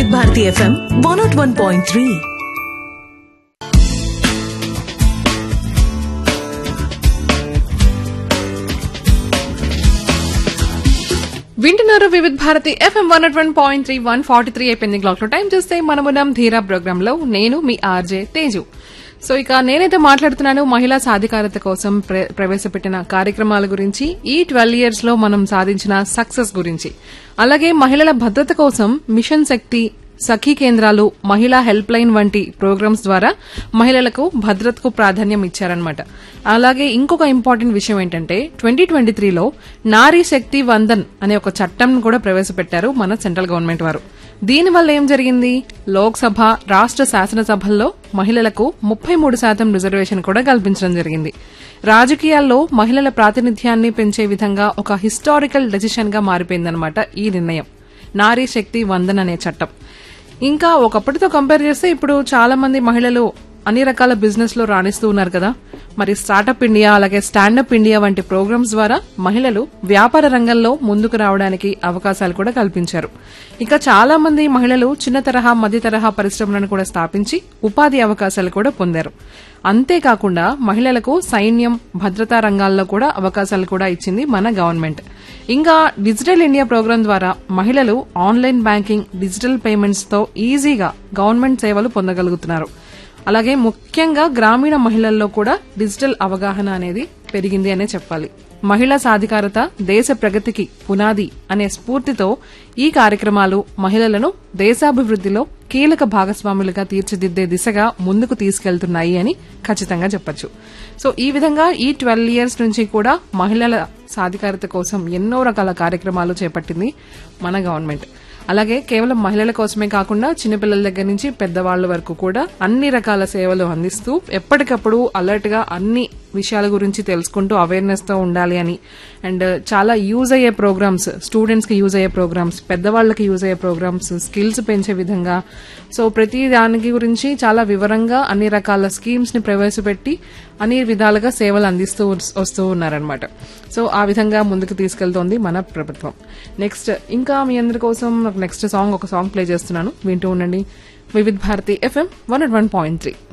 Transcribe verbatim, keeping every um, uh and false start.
వివిధ Bharati FM one not one point three. వింటున్నారు వివిధ Bharati FM one not one point three. One forty three అయిపోయింది clock లో. Time చూస్తే మనమున్నాం ధీరా ప్రోగ్రామ్ లో. నేను మీ ఆర్జే తేజు. సో ఇక నేనైతే మాట్లాడుతున్నాను మహిళా సాధికారత కోసం ప్రవేశపెట్టిన కార్యక్రమాల గురించి, ఈ ట్వెల్వ్ ఇయర్స్ లో మనం సాధించిన సక్సెస్ గురించి, అలాగే మహిళల భద్రత కోసం మిషన్ శక్తి, సఖీ కేంద్రాలు, మహిళా హెల్ప్ లైన్ వంటి ప్రోగ్రామ్స్ ద్వారా మహిళలకు భద్రతకు ప్రాధాన్యం ఇచ్చారన్నమాట. అలాగే ఇంకొక ఇంపార్టెంట్ విషయం ఏంటంటే ట్వంటీ ట్వంటీ త్రీలో నారీ శక్తి వందన్ అనే ఒక చట్టం కూడా ప్రవేశపెట్టారు మన సెంట్రల్ గవర్నమెంట్ వారు. దీనివల్ల ఏం జరిగింది, లోక్సభ, రాష్ట శాసనసభల్లో మహిళలకు ముప్పై మూడు శాతం రిజర్వేషన్ కూడా కల్పించడం జరిగింది. రాజకీయాల్లో మహిళల ప్రాతినిధ్యాన్ని పెంచే విధంగా ఒక హిస్టారికల్ డెసిషన్ గా మారిపోయిందన్నమాట ఈ నిర్ణయం, నారీ శక్తి వందన్ అనే చట్టం. ఇంకా ఒకప్పటితో కంపేర్ చేస్తే ఇప్పుడు చాలా మంది మహిళలు అన్ని రకాల బిజినెస్ లో రాణిస్తూ ఉన్నారు కదా. మరి స్టార్టప్ ఇండియా, అలాగే స్టాండప్ ఇండియా వంటి ప్రోగ్రామ్స్ ద్వారా మహిళలు వ్యాపార రంగంలో ముందుకు రావడానికి అవకాశాలు కూడా కల్పించారు. ఇక చాలా మంది మహిళలు చిన్న తరహా, మధ్య తరహా పరిశ్రమలను కూడా స్థాపించి ఉపాధి అవకాశాలు కూడా పొందారు. అంతేకాకుండా మహిళలకు సైన్యం, భద్రతా రంగాల్లో కూడా అవకాశాలు కూడా ఇచ్చింది మన గవర్నమెంట్. ఇంకా డిజిటల్ ఇండియా ప్రోగ్రాం ద్వారా మహిళలు ఆన్లైన్ బ్యాంకింగ్, డిజిటల్ పేమెంట్స్ తో ఈజీగా గవర్నమెంట్ సేవలు పొందగలుగుతున్నారు. అలాగే ముఖ్యంగా గ్రామీణ మహిళల్లో కూడా డిజిటల్ అవగాహన అనేది పెరిగింది అనే చెప్పాలి. మహిళా సాధికారత దేశ ప్రగతికి పునాది అనే స్ఫూర్తితో ఈ కార్యక్రమాలు మహిళలను దేశాభివృద్దిలో కీలక భాగస్వాములుగా తీర్చిదిద్దే దిశగా ముందుకు తీసుకెళ్తున్నాయి అని ఖచ్చితంగా చెప్పొచ్చు. సో ఈ విధంగా ఈ ట్వెల్వ్ ఇయర్స్ నుంచి కూడా మహిళల సాధికారత కోసం ఎన్నో రకాల కార్యక్రమాలు చేపట్టింది మన గవర్నమెంట్. అలాగే కేవలం మహిళల కోసమే కాకుండా చిన్నపిల్లల దగ్గర నుంచి పెద్దవాళ్ల వరకు కూడా అన్ని రకాల సేవలు అందిస్తూ ఎప్పటికప్పుడు అలర్ట్ గా అన్ని విషయాల గురించి తెలుసుకుంటూ అవేర్నెస్ తో ఉండాలి అని, అండ్ చాలా యూజ్ అయ్యే ప్రోగ్రామ్స్, స్టూడెంట్స్ కి యూజ్ అయ్యే ప్రోగ్రామ్స్, పెద్దవాళ్లకి యూజ్ అయ్యే ప్రోగ్రామ్స్, స్కిల్స్ పెంచే విధంగా, సో ప్రతి దానికి గురించి చాలా వివరంగా అన్ని రకాల స్కీమ్స్ ని ప్రవేశపెట్టి అన్ని విధాలుగా సేవలు అందిస్తూ వస్తూ ఉన్నారనమాట. సో ఆ విధంగా ముందుకు తీసుకెళ్తోంది మన ప్రభుత్వం. నెక్స్ట్ ఇంకా మీ అందరి కోసం నెక్స్ట్ సాంగ్ ఒక సాంగ్ ప్లే చేస్తున్నాను, వింటూ ఉండండి వివిధ Bharati FM one not one point three.